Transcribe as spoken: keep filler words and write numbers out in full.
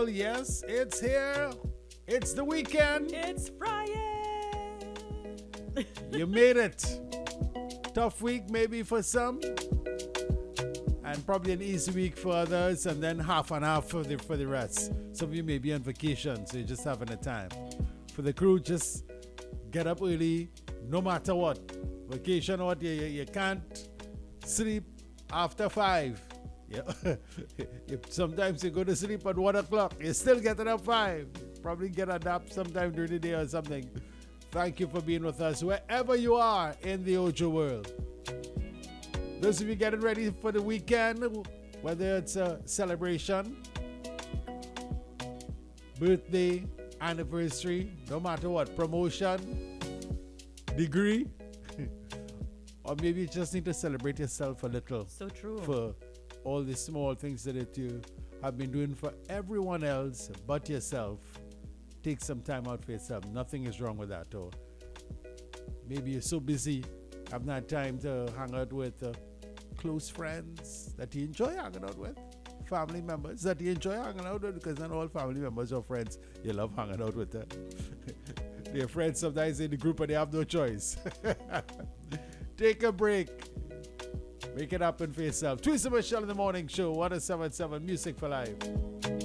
Yes, it's here. It's the weekend. It's Friday. You made it. Tough week maybe for some, and probably an easy week for others, and then half and half for the for the rest. Some of you may be on vacation, so you're just having a time. For the crew, just get up early, no matter what. Vacation or what, you, you, you can't sleep after five. Yeah. If sometimes you go to sleep at one o'clock, you're still getting up five. Probably get a nap sometime during the day or something. Thank you for being with us wherever you are in the Ojo world. Those of you getting ready for the weekend, whether it's a celebration, birthday, anniversary, no matter what, promotion, degree, or maybe you just need to celebrate yourself a little. So true. For all the small things that you have been doing for everyone else but yourself. Take some time out for yourself. Nothing is wrong with that. Or maybe you're so busy, have not time to hang out with uh, close friends that you enjoy hanging out with, family members that you enjoy hanging out with, because not all family members or friends you love hanging out with them. They're friends sometimes in the group and they have no choice. Take a break. Make it happen for yourself. Teresa Michelle in the Morning Show, one oh seven point seven Music for Life.